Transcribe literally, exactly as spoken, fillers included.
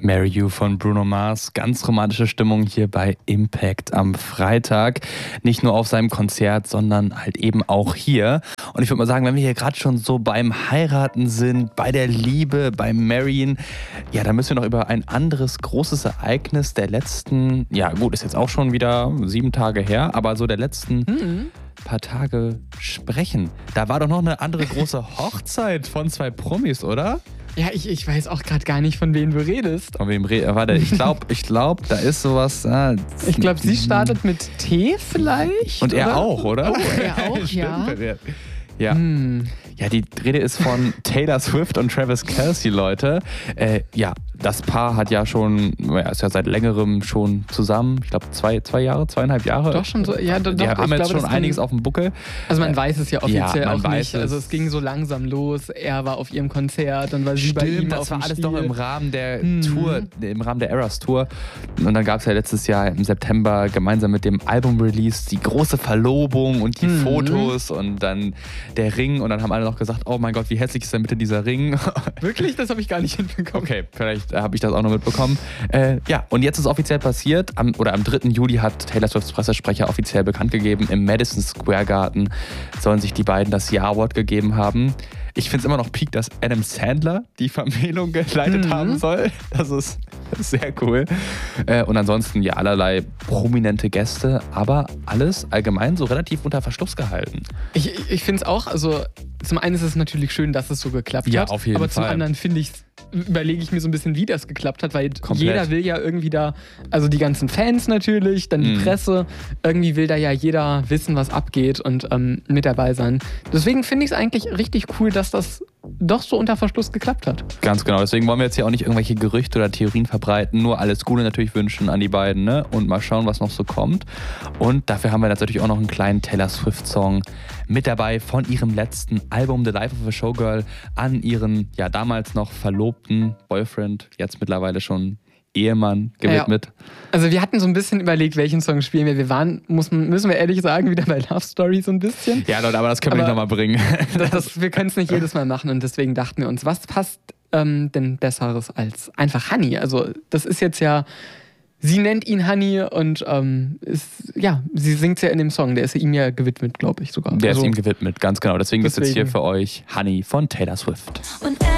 Marry You von Bruno Mars. Ganz romantische Stimmung hier bei Impact am Freitag. Nicht nur auf seinem Konzert, sondern halt eben auch hier. Und ich würde mal sagen, wenn wir hier gerade schon so beim Heiraten sind, bei der Liebe, beim Marryen, ja, dann müssen wir noch über ein anderes großes Ereignis der letzten, ja gut, ist jetzt auch schon wieder sieben Tage her, aber so der letzten mhm. paar Tage sprechen. Da war doch noch eine andere große Hochzeit von zwei Promis, oder? Ja, ich, ich weiß auch gerade gar nicht, von wem du redest. Von wem redest Warte, ich glaube, ich glaub, da ist sowas. Ah, ich glaube, sie startet mit T vielleicht. Und er oder? auch, oder? Oh, er auch, ja. Ja. Hm. Ja, die Rede ist von Taylor Swift und Travis Kelce, Leute. Äh, ja, das Paar hat ja schon, ja, ist ja seit längerem schon zusammen. Ich glaube, zwei, zwei Jahre, zweieinhalb Jahre. Doch schon so, ja, doch. Die haben jetzt glaube, schon einiges auf dem Buckel. Also man äh, weiß es ja offiziell ja, auch nicht. Es. Also es ging so langsam los. Er war auf ihrem Konzert, dann war sie Stimmt, bei ihm das auf war dem alles Stiel. doch im Rahmen der hm. Tour, im Rahmen der Eras Tour. Und dann gab es ja letztes Jahr im September gemeinsam mit dem Album-Release die große Verlobung und die hm. Fotos und dann der Ring. Und dann haben alle noch gesagt, oh mein Gott, wie hässlich ist denn bitte dieser Ring? Wirklich? Das habe ich gar nicht hinbekommen. Okay, vielleicht habe ich das auch noch mitbekommen. Äh, ja, und jetzt ist offiziell passiert, am, oder am dritten Juli hat Taylor Swifts Pressesprecher offiziell bekannt gegeben, im Madison Square Garden sollen sich die beiden das Ja-Award gegeben haben. Ich finde es immer noch peak, dass Adam Sandler die Vermählung geleitet mhm. haben soll. Das ist, das ist sehr cool. Äh, und ansonsten ja allerlei prominente Gäste, aber alles allgemein so relativ unter Verschluss gehalten. Ich, ich finde es auch, also zum einen ist es natürlich schön, dass es so geklappt ja, hat. Auf jeden aber Fall. zum anderen finde ich überlege ich mir so ein bisschen, wie das geklappt hat, weil Komplett. Jeder will ja irgendwie da, also die ganzen Fans natürlich, dann die mm. Presse, irgendwie will da ja jeder wissen, was abgeht und ähm, mit dabei sein. Deswegen finde ich es eigentlich richtig cool, dass das doch so unter Verschluss geklappt hat. Ganz genau, deswegen wollen wir jetzt hier auch nicht irgendwelche Gerüchte oder Theorien verbreiten, nur alles Gute natürlich wünschen an die beiden, ne? Und mal schauen, was noch so kommt. Und dafür haben wir natürlich auch noch einen kleinen Taylor Swift-Song mit dabei von ihrem letzten Album The Life of a Showgirl an ihren, ja damals noch verlobten Boyfriend, jetzt mittlerweile schon Ehemann gewidmet. Ja, also wir hatten so ein bisschen überlegt, welchen Song spielen wir. Wir waren, muss, müssen wir ehrlich sagen, wieder bei Love Story so ein bisschen. Ja Leute, aber das können wir aber nicht nochmal bringen. Das, das, wir können es nicht jedes Mal machen und deswegen dachten wir uns, was passt ähm, denn Besseres als einfach Honey? Also das ist jetzt ja, sie nennt ihn Honey und ähm, ist, ja, sie singt es ja in dem Song. Der ist ja ihm ja gewidmet, glaube ich sogar. Der also, ist ihm gewidmet, ganz genau. Deswegen, deswegen ist jetzt hier für euch Honey von Taylor Swift. Und